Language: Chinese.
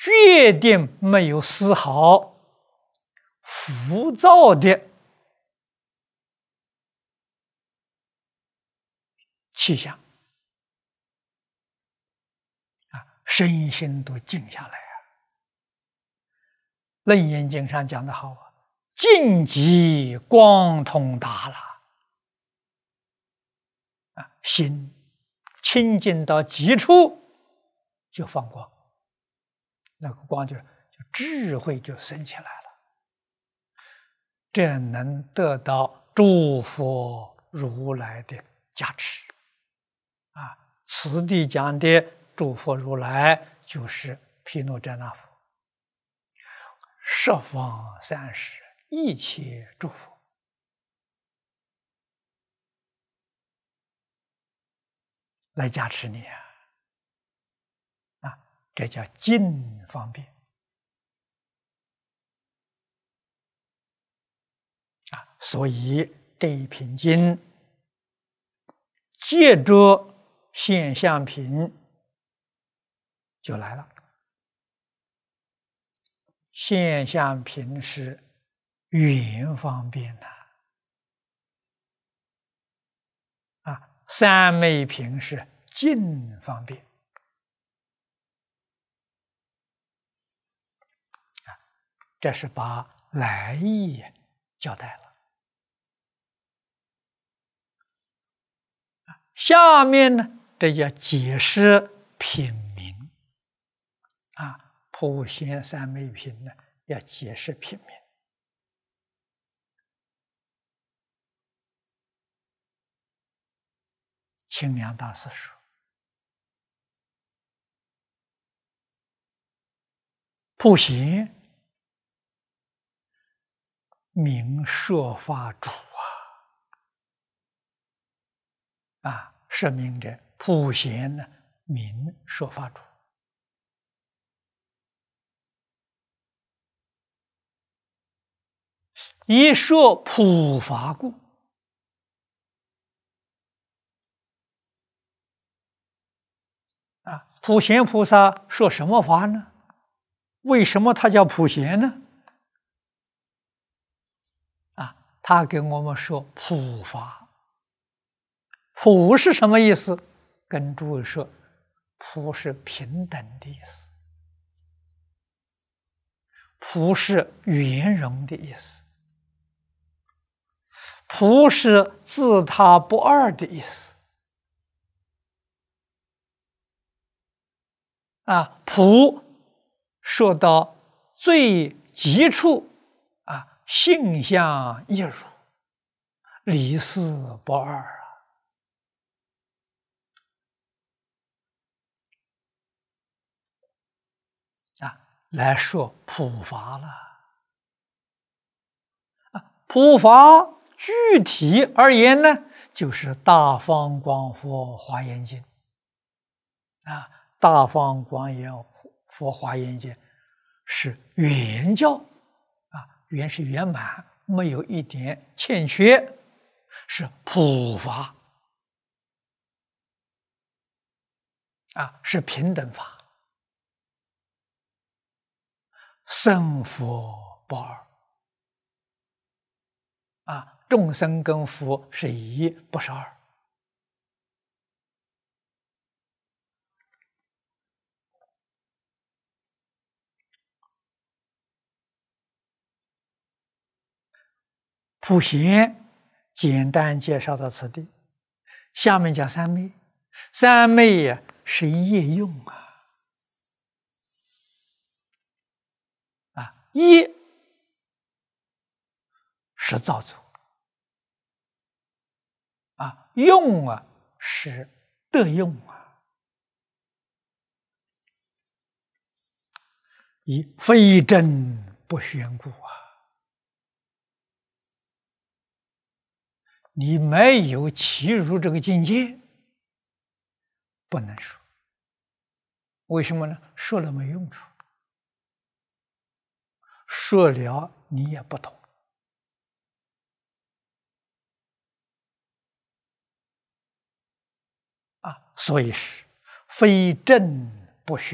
决定没有丝毫浮躁的气象身心都静下来楞严经上讲的好静极光通达了心清净到极处就放光，那个光就智慧就升起来了，这能得到诸佛如来的加持此地讲的诸佛如来就是毗卢遮那佛，十方三世一切诸佛来加持你这叫尽方便所以这一品经借着现象品就来了。现象品是缘方便三昧品是尽方便这是把来意交代了。下面呢，这叫解释品名普贤三昧品呢，要解释品名。清凉大师说，普贤名说法主说明着普贤呢名说法主，一说普法故普贤菩萨说什么法呢？为什么他叫普贤呢？他给我们说普法。普是什么意思？跟诸位说，普是平等的意思，普是圆融的意思，普是自他不二的意思普说到最极处性相一如，离事不二来说普法了。普法具体而言呢，就是大方广佛华严经大方广严佛华严经是圆教圆是圆满，没有一点欠缺，是普法是平等法，生佛不二众生跟佛是一，不是二。普贤简单介绍到此地，下面讲三昧。三昧是业用业是造作用是得用以非真不宣故你没有契入这个境界，不能说。为什么呢？说了没用处，说了你也不懂所以是非正不宣。